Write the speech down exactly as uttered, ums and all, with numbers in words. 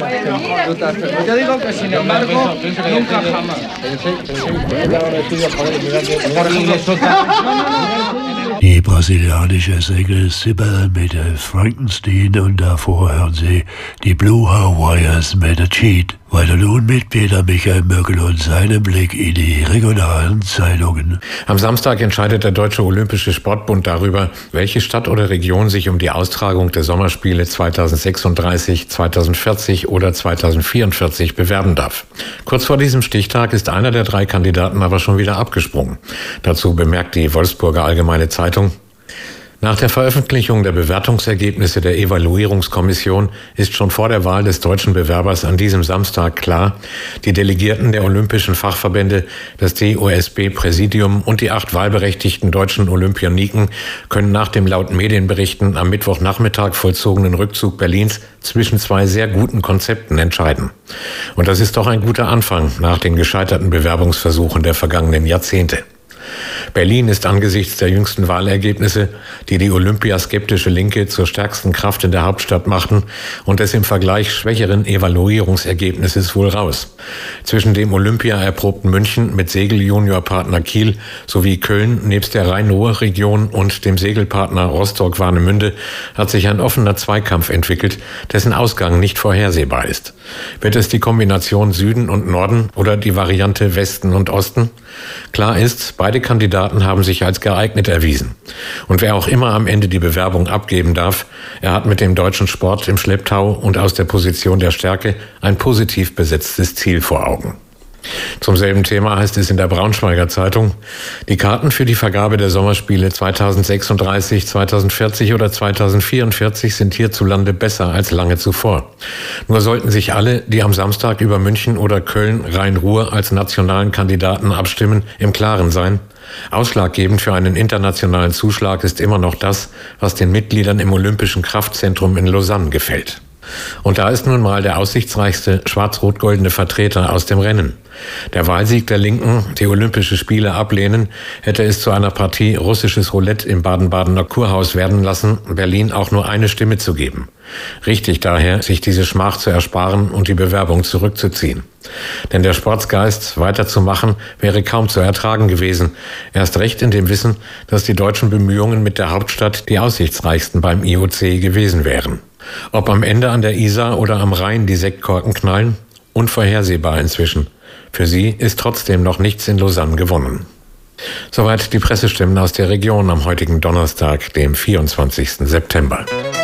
Yo digo que sin embargo nunca jamás. Die brasilianische Sänger Sybil mit Frankenstein und davor hören Sie die Blue Hawaiians mit der Cheat. Weiter nun mit Peter Michael Möckel und seinem Blick in die regionalen Zeitungen. Am Samstag entscheidet der Deutsche Olympische Sportbund darüber, welche Stadt oder Region sich um die Austragung der Sommerspiele zweitausendsechsunddreißig, zweitausendvierzig oder zweitausendvierundvierzig bewerben darf. Kurz vor diesem Stichtag ist einer der drei Kandidaten aber schon wieder abgesprungen. Dazu bemerkt die Wolfsburger Allgemeine Zeitung: Nach der Veröffentlichung der Bewertungsergebnisse der Evaluierungskommission ist schon vor der Wahl des deutschen Bewerbers an diesem Samstag klar, die Delegierten der olympischen Fachverbände, das D O S B-Präsidium und die acht wahlberechtigten deutschen Olympioniken können nach dem laut Medienberichten am Mittwochnachmittag vollzogenen Rückzug Berlins zwischen zwei sehr guten Konzepten entscheiden. Und das ist doch ein guter Anfang nach den gescheiterten Bewerbungsversuchen der vergangenen Jahrzehnte. Berlin ist angesichts der jüngsten Wahlergebnisse, die die olympiaskeptische Linke zur stärksten Kraft in der Hauptstadt machten, und des im Vergleich schwächeren Evaluierungsergebnisses wohl raus. Zwischen dem Olympia-erprobten München mit Segel-Junior-Partner Kiel sowie Köln nebst der Rhein-Ruhr-Region und dem Segelpartner Rostock-Warnemünde hat sich ein offener Zweikampf entwickelt, dessen Ausgang nicht vorhersehbar ist. Wird es die Kombination Süden und Norden oder die Variante Westen und Osten? Klar ist, beide Kandidaten haben sich als geeignet erwiesen. Und wer auch immer am Ende die Bewerbung abgeben darf, er hat mit dem deutschen Sport im Schlepptau und aus der Position der Stärke ein positiv besetztes Ziel vor Augen. Zum selben Thema heißt es in der Braunschweiger Zeitung: Die Karten für die Vergabe der Sommerspiele zweitausendsechsunddreißig, zweitausendvierzig oder zweitausendvierundvierzig sind hierzulande besser als lange zuvor. Nur sollten sich alle, die am Samstag über München oder Köln Rhein-Ruhr als nationalen Kandidaten abstimmen, im Klaren sein: Ausschlaggebend für einen internationalen Zuschlag ist immer noch das, was den Mitgliedern im Olympischen Kraftzentrum in Lausanne gefällt. Und da ist nun mal der aussichtsreichste schwarz-rot-goldene Vertreter aus dem Rennen. Der Wahlsieg der Linken, die Olympische Spiele ablehnen, hätte es zu einer Partie russisches Roulette im Baden-Badener Kurhaus werden lassen, Berlin auch nur eine Stimme zu geben. Richtig daher, sich diese Schmach zu ersparen und die Bewerbung zurückzuziehen. Denn der Sportsgeist, weiterzumachen, wäre kaum zu ertragen gewesen. Erst recht in dem Wissen, dass die deutschen Bemühungen mit der Hauptstadt die aussichtsreichsten beim I O C gewesen wären. Ob am Ende an der Isar oder am Rhein die Sektkorken knallen? Unvorhersehbar inzwischen. Für sie ist trotzdem noch nichts in Lausanne gewonnen. Soweit die Pressestimmen aus der Region am heutigen Donnerstag, dem vierundzwanzigsten September.